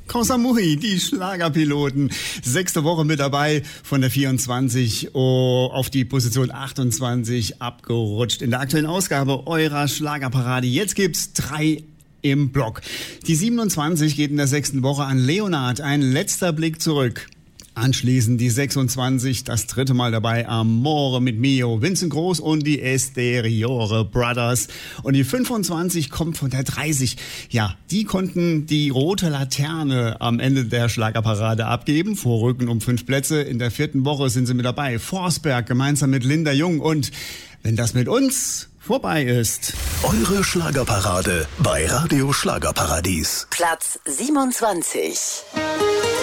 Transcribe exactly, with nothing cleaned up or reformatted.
Koh Samui, die Schlagerpiloten. Sechste Woche mit dabei, von der vierundzwanzig oh, auf die Position achtundzwanzig abgerutscht. In der aktuellen Ausgabe eurer Schlagerparade. Jetzt gibt's drei im Block. Die siebenundzwanzig geht in der sechsten Woche an Leonard. Ein letzter Blick zurück. Anschließend die sechsundzwanzig, das dritte Mal dabei, Amore mit Mio, Vincent Groß und die Esteriore Brothers. Und die fünfundzwanzig kommt von der dreißig. Ja, die konnten die rote Laterne am Ende der Schlagerparade abgeben, vorrücken um fünf Plätze. In der vierten Woche sind sie mit dabei. Forsberg gemeinsam mit Linda Jung. Und wenn das mit uns vorbei ist. Eure Schlagerparade bei Radio Schlagerparadies. Platz siebenundzwanzig.